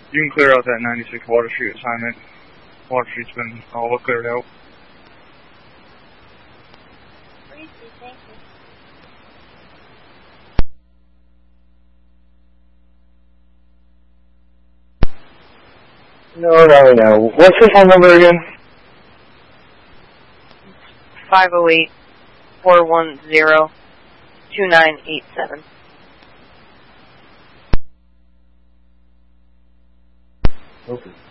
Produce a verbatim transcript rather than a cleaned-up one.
You can clear out that ninety-six Water Street assignment. Water Street's been all cleared out. Thank you. No, no, no. What's the phone number again? five oh eight, four one zero, two nine eight seven. Okay.